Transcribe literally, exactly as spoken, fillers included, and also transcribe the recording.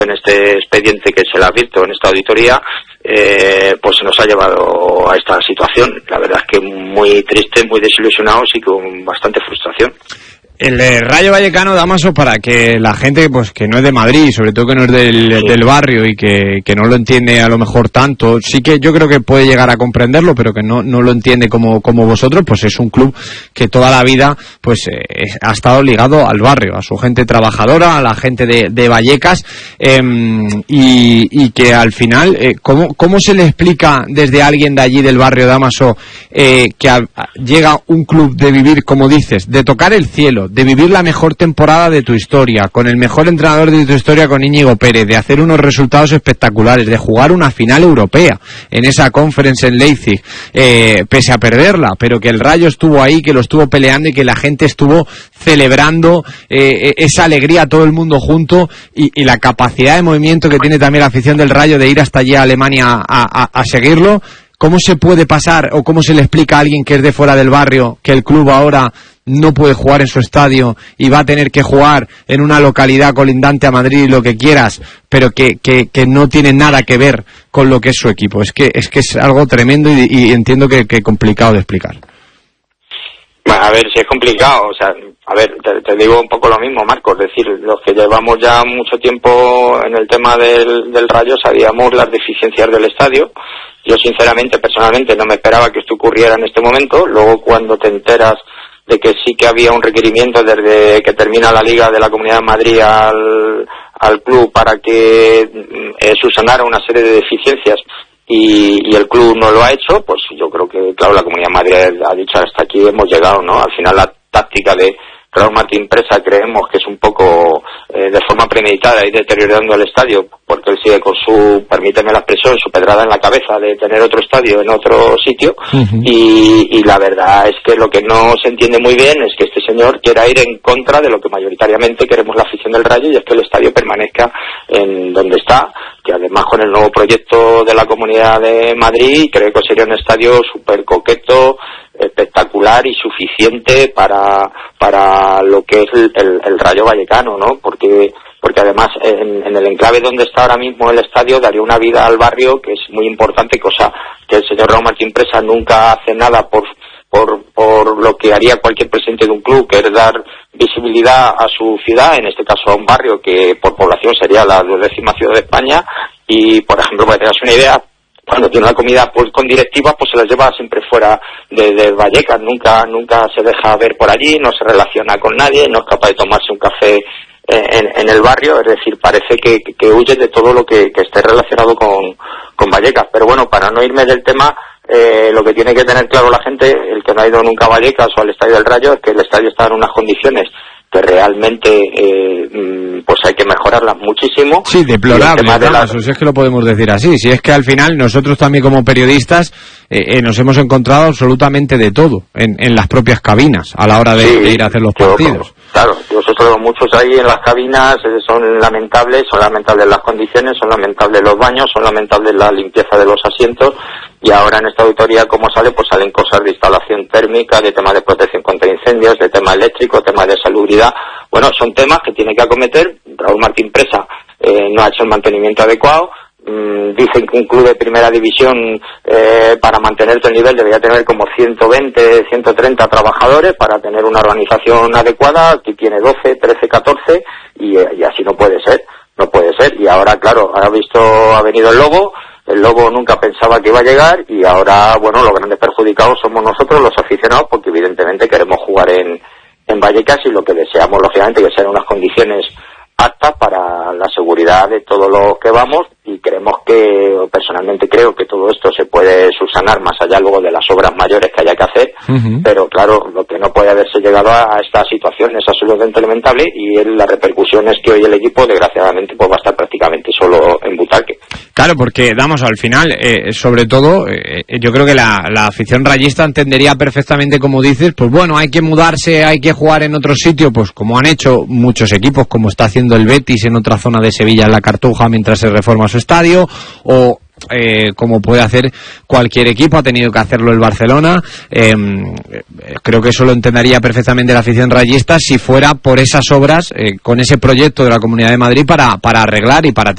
en este expediente que se le ha visto en esta auditoría, eh, pues se nos ha llevado a esta situación. La verdad es que muy triste, muy desilusionados y con bastante frustración. El eh, Rayo Vallecano, Dámaso, para que la gente pues que no es de Madrid, sobre todo que no es del, sí. del barrio y que, que no lo entiende a lo mejor tanto, sí que yo creo que puede llegar a comprenderlo, pero que no, no lo entiende como, como vosotros, pues es un club que toda la vida pues eh, ha estado ligado al barrio, a su gente trabajadora, a la gente de, de Vallecas, eh, y, y que al final, eh, ¿cómo, ¿cómo se le explica desde alguien de allí del barrio, Dámaso, eh, que a, a, llega un club de vivir, como dices, de tocar el cielo, de vivir la mejor temporada de tu historia, con el mejor entrenador de tu historia, con Íñigo Pérez, de hacer unos resultados espectaculares, de jugar una final europea en esa conference en Leipzig, eh, pese a perderla, pero que el Rayo estuvo ahí, que lo estuvo peleando y que la gente estuvo celebrando eh, esa alegría, todo el mundo junto, y, y la capacidad de movimiento que tiene también la afición del Rayo de ir hasta allí a Alemania a, a, a seguirlo? ¿Cómo se puede pasar o cómo se le explica a alguien que es de fuera del barrio que el club ahora no puede jugar en su estadio y va a tener que jugar en una localidad colindante a Madrid y lo que quieras, pero que, que, que no tiene nada que ver con lo que es su equipo? Es que es que es algo tremendo y, y entiendo que, que complicado de explicar. Bueno, a ver, si es complicado, o sea, a ver, te, te digo un poco lo mismo, Marcos, es decir, los que llevamos ya mucho tiempo en el tema del, del Rayo sabíamos las deficiencias del estadio. Yo sinceramente, personalmente, no me esperaba que esto ocurriera en este momento. Luego, cuando te enteras de que sí que había un requerimiento desde que termina la Liga de la Comunidad de Madrid al, al club para que eh, subsanara una serie de deficiencias y, y el club no lo ha hecho, pues yo creo que, claro, la Comunidad de Madrid ha dicho hasta aquí hemos llegado, ¿no? Al final la táctica de Raúl Martín Presa creemos que es un poco eh, de forma premeditada y deteriorando el estadio, porque él sigue con su, permíteme la expresión, su pedrada en la cabeza de tener otro estadio en otro sitio. Uh-huh. y, y la verdad es que lo que no se entiende muy bien es que este señor quiera ir en contra de lo que mayoritariamente queremos la afición del Rayo, y es que el estadio permanezca en donde está, que además con el nuevo proyecto de la Comunidad de Madrid creo que sería un estadio súper coqueto, espectacular y suficiente para para lo que es el, el, el Rayo Vallecano, ¿no? Porque porque además en, en el enclave donde está ahora mismo el estadio daría una vida al barrio que es muy importante, cosa que el señor Raúl Martín Presa nunca hace nada por por por lo que haría cualquier presidente de un club, que es dar visibilidad a su ciudad, en este caso a un barrio que por población sería la duodécima ciudad de España. Y por ejemplo, para que tengas una idea, cuando tiene una comida pues con directivas, pues se las lleva siempre fuera de, de Vallecas, nunca nunca se deja ver por allí, no se relaciona con nadie, no es capaz de tomarse un café en, en el barrio, es decir, parece que, que huye de todo lo que, que esté relacionado con, con Vallecas. Pero bueno, para no irme del tema, eh, lo que tiene que tener claro la gente, el que no ha ido nunca a Vallecas o al Estadio del Rayo, es que el estadio está en unas condiciones que realmente eh, pues hay que mejorarlas muchísimo. Sí, deplorable, de la... si es que lo podemos decir así. Si es que al final nosotros también como periodistas eh, eh, nos hemos encontrado absolutamente de todo en, en las propias cabinas a la hora de, sí, de ir a hacer los partidos. Claro, nosotros muchos ahí en las cabinas eh, son lamentables, son lamentables las condiciones, son lamentables los baños, son lamentables la limpieza de los asientos. Y ahora en esta auditoría, como sale, pues salen cosas de instalación térmica, de temas de protección contra incendios, de tema eléctrico, temas de salubridad. Bueno, son temas que tiene que acometer. Raúl Martín Presa eh, no ha hecho el mantenimiento adecuado. Mm, dicen que un club de primera división eh, para mantener el nivel debería tener como ciento veinte, ciento treinta trabajadores para tener una organización adecuada. Aquí tiene doce, trece, catorce y, eh, y así no puede ser, no puede ser. Y ahora, claro, ha visto, ha venido el Lobo. El Lobo nunca pensaba que iba a llegar y ahora, bueno, los grandes perjudicados somos nosotros, los aficionados, porque evidentemente queremos jugar en, en Vallecas y lo que deseamos, lógicamente, que sean unas condiciones aptas para la seguridad de todos los que vamos, y creemos que, o personalmente creo que todo esto se puede subsanar más allá luego de las obras mayores que haya que hacer, uh-huh. Pero claro, lo que no puede haberse llegado a esta situación es absolutamente lamentable, y el, la repercusión es que hoy el equipo desgraciadamente pues va a estar prácticamente solo en butaque. Claro, porque damos al final, eh, sobre todo, eh, yo creo que la, la afición rayista entendería perfectamente, como dices, pues bueno, hay que mudarse, hay que jugar en otro sitio, pues como han hecho muchos equipos, como está haciendo el Betis en otra zona de Sevilla, en la Cartuja, mientras se reforma su estadio, o eh, como puede hacer cualquier equipo, ha tenido que hacerlo el Barcelona. Eh, creo que eso lo entendería perfectamente la afición rayista si fuera por esas obras, eh, con ese proyecto de la Comunidad de Madrid para, para arreglar y para